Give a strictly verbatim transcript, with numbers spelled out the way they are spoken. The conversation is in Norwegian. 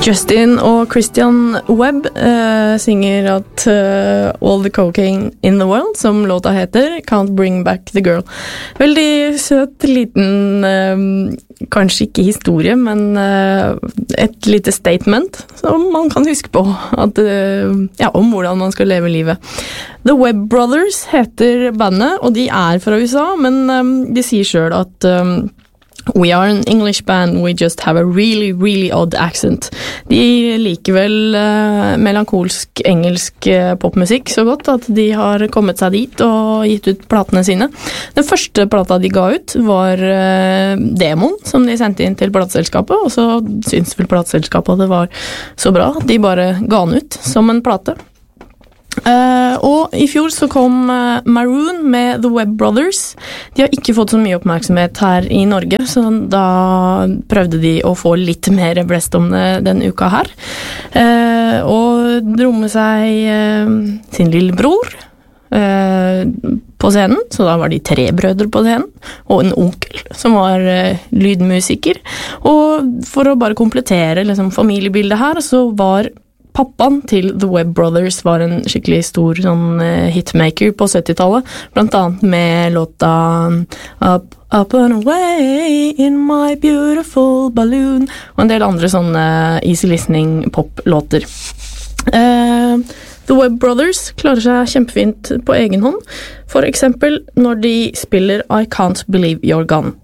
Justin og Christian Webb uh, synger at uh, All the cocaine in the world, som låta heter, Can't bring back the girl. Veldig søt, liten, uh, kanskje ikke historie, men uh, et lite statement som man kan huske på, at, uh, ja, om hvordan man skal leve livet. The Webb Brothers heter bandet, og de er fra U S A, men um, de sier selv at um, We are an English band, we just have a really, really odd accent. De liker vel uh, melankolsk engelsk uh, popmusikk så godt at de har kommet seg dit og gitt ut platene sine. Den første plata de ga ut var uh, demoen som de sendte inn til plateselskapet, og så synes vel plateselskapet at det var så bra at de bare ga den ut som en plate. Uh, og i fjor så kom uh, Maroon med The Webb Brothers. De har ikke fått så mye oppmerksomhet her i Norge, så da prøvde de å få litt mer blest om det denne uka her. Uh, og dro med seg uh, sin lillebror uh, på scenen, så da var de tre brødre på scenen, og en onkel som var uh, lydmusiker. Og for å bare komplettere liksom, familiebildet her, så var pappaen til The Webb Brothers var en skikkelig stor sånn, uh, hitmaker på syttitallet, blant annet med låta Up, Up and Away in My Beautiful Balloon, og en del andre sånne easy listening pop-låter. Uh, The Webb Brothers klarer seg kjempefint på egen hånd, for eksempel når de spiller I Can't Believe You're Gone.